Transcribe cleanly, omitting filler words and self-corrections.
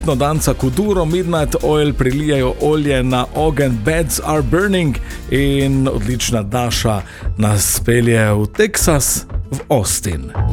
No, danca Kuduro, Midnight Oil, prilijajo olje na ogenj, Beds Are Burning in odlična Daša nas pelje v Teksas, v Austin.